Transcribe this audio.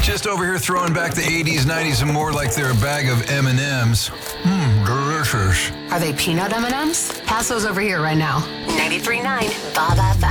Just over here throwing back the 80s, 90s, and more like they're a bag of M&Ms. Delicious. Are they peanut M&Ms? Pass those over here right now. 93.9 Bob FM.